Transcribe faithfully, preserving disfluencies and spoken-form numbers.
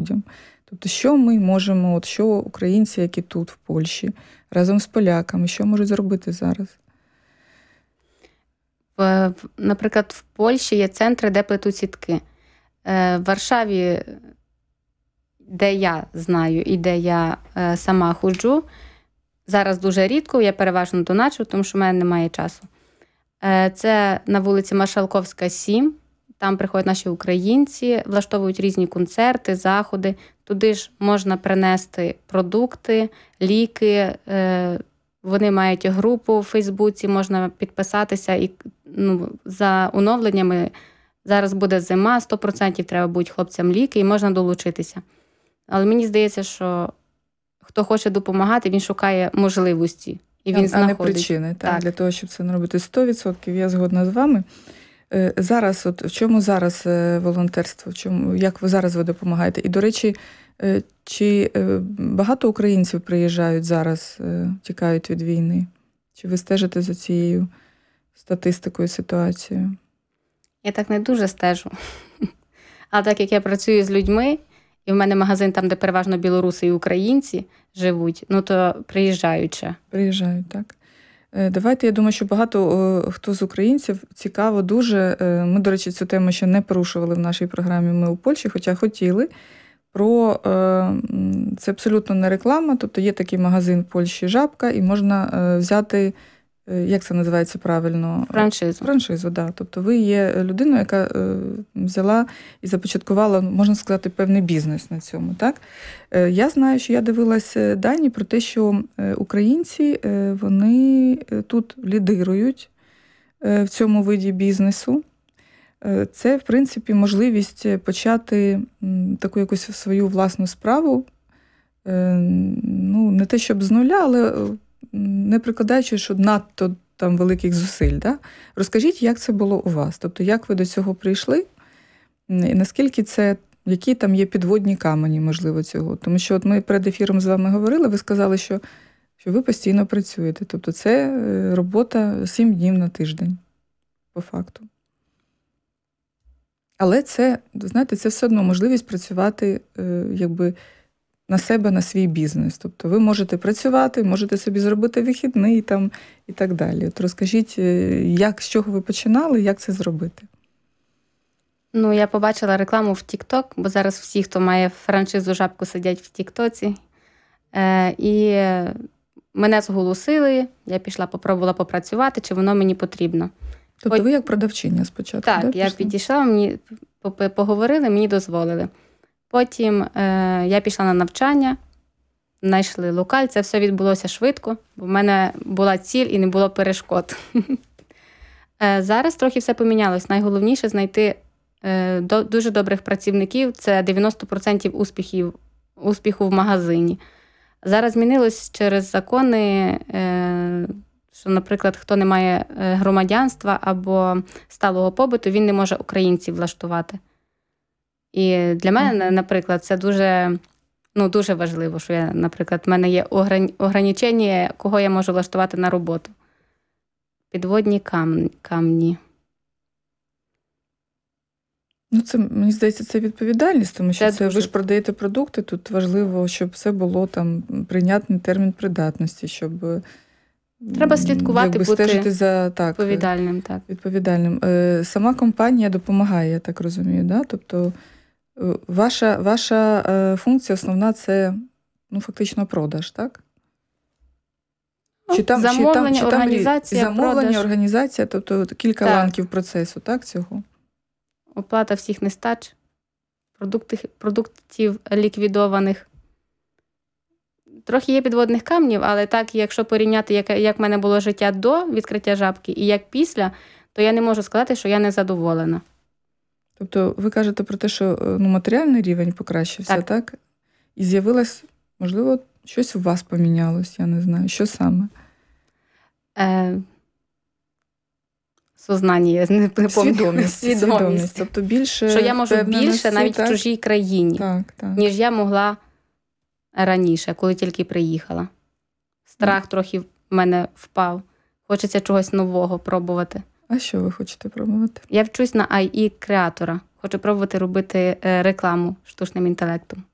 людям. Тобто, що ми можемо, от що українці, які тут, в Польщі, разом з поляками, що можуть зробити зараз? В, наприклад, в Польщі є центри, де плетуть сітки. В Варшаві, де я знаю і де я сама ходжу, зараз дуже рідко, я переважно доначу, тому що в мене немає часу. Це на вулиці Маршалковська, сім. Там приходять наші українці, влаштовують різні концерти, заходи. Туди ж можна принести продукти, ліки. Вони мають групу в Фейсбуці, можна підписатися. І ну, за оновленнями зараз буде зима, сто відсотків треба будуть хлопцям ліки і можна долучитися. Але мені здається, що хто хоче допомагати, він шукає можливості. І він а знаходить. не причини, так, так. для того, щоб це не робити. сто відсотків я згодна з вами. Зараз, от в чому зараз волонтерство? В чому, як ви зараз ви допомагаєте? І, до речі, чи багато українців приїжджають зараз, тікають від війни? Чи ви стежите за цією статистикою, ситуацією? Я так не дуже стежу. А так як я працюю з людьми, і в мене магазин там, де переважно білоруси і українці живуть, ну то приїжджають ще. Приїжджають, так. Давайте, я думаю, що багато хто з українців цікаво дуже. Ми, до речі, цю тему ще не порушували в нашій програмі «Ми у Польщі», хоча хотіли. Про це абсолютно не реклама, тобто є такий магазин в Польщі «Жабка», і можна взяти, як це називається правильно? Франшизу. Франшизу, да. Тобто ви є людиною, яка взяла і започаткувала, можна сказати, певний бізнес на цьому, так? Я знаю, що я дивилася дані про те, що українці, вони тут лідирують в цьому виді бізнесу. Це, в принципі, можливість почати таку якусь свою власну справу, ну, не те, щоб з нуля, але не прикладаючи, що надто там великих зусиль. Да? Розкажіть, як це було у вас? Тобто, як ви до цього прийшли? І наскільки це, які там є підводні камені, можливо, цього? Тому що от ми перед ефіром з вами говорили, ви сказали, що, що ви постійно працюєте. Тобто, це робота сім днів на тиждень, по факту. Але це, знаєте, це все одно можливість працювати, якби, на себе, на свій бізнес. Тобто ви можете працювати, можете собі зробити вихідний там і так далі. От розкажіть, як, з чого ви починали, як це зробити? Ну, я побачила рекламу в TikTok, бо зараз всі, хто має франшизу «Жабку», сидять в TikTok. Е, і мене зголосили, я пішла, попробувала попрацювати, чи воно мені потрібно. Тобто ви як продавчиня спочатку? Так, да, я пішли? підійшла, мені поговорили, мені дозволили. Потім е, я пішла на навчання, знайшли локаль, це все відбулося швидко, бо в мене була ціль і не було перешкод. е, зараз трохи все помінялось. Найголовніше знайти е, до, дуже добрих працівників, це дев'яносто відсотків успіхів, успіху в магазині. Зараз змінилось через закони, е, що, наприклад, хто не має громадянства або сталого побуту, він не може українців влаштувати. І для мене, наприклад, це дуже, ну, дуже важливо, що я, наприклад, в мене є ограничення, кого я можу влаштувати на роботу. Підводні камні. камні. Ну, це, мені здається, це відповідальність, тому що це це, дуже... ви ж продаєте продукти, тут важливо, щоб все було там прийнятний термін придатності, щоб треба слідкувати, якби, бути стежити за, так, відповідальним. Так. відповідальним. Сама компанія допомагає, я так розумію, да? Тобто ваша, ваша функція основна – це, ну, фактично продаж, так? Ну, чи там, замовлення, чи там, чи організація, там замовлення, продаж. організація, тобто кілька так. ланків процесу, так, цього? Оплата всіх нестач, продуктів, продуктів ліквідованих. Трохи є підводних камнів, але так, якщо порівняти, як, як в мене було життя до відкриття «Жабки» і як після, то я не можу сказати, що я не задоволена. Тобто ви кажете про те, що, ну, матеріальний рівень покращився, так? так? І з'явилось, можливо, щось у вас помінялось, я не знаю. Що саме? Е... Сознання, я не пам'ятаю. Свідомість, свідомість. Свідомість. Тобто більше що я можу більше навіть так? в чужій країні, так, так. ніж я могла раніше, коли тільки приїхала. Страх mm. трохи в мене впав. Хочеться чогось нового пробувати. А що ви хочете пробувати? Я вчусь на ай і-креатора. Хочу пробувати робити рекламу штучним інтелектом.